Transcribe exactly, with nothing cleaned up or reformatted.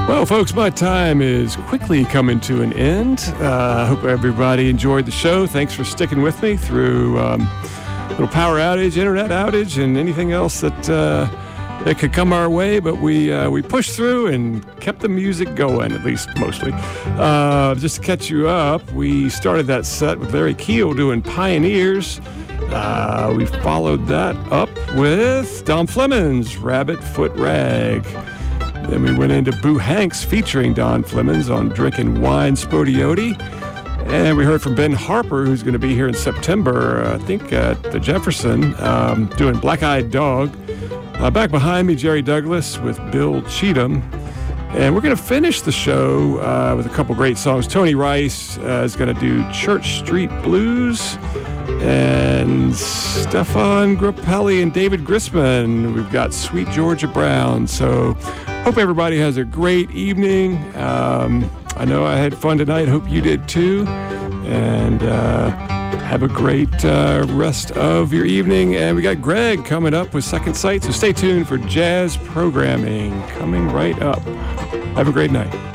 Well, folks, my time is quickly coming to an end. I uh, hope everybody enjoyed the show. Thanks for sticking with me through um, a little power outage, internet outage, and anything else that uh, that could come our way. But we uh, we pushed through and kept the music going, at least mostly. Uh, just to catch you up, we started that set with Larry Keel doing Pioneers. Uh, we followed that up with Don Flemons, Rabbit Foot Rag. Then we went into Boo Hanks featuring Don Flemons on Drinking Wine Spodioti. And we heard from Ben Harper, who's going to be here in September, uh, I think at the Jefferson, um, doing Black Eyed Dog. Uh, back behind me, Jerry Douglas with Bill Cheatham. And we're going to finish the show uh, with a couple great songs. Tony Rice uh, is going to do Church Street Blues. And Stefan Grappelli and David Grisman. We've got Sweet Georgia Brown. So hope everybody has a great evening. Um, I know I had fun tonight. Hope you did too. And uh, have a great uh, rest of your evening. And we got Greg coming up with Second Sight. So stay tuned for jazz programming coming right up. Have a great night.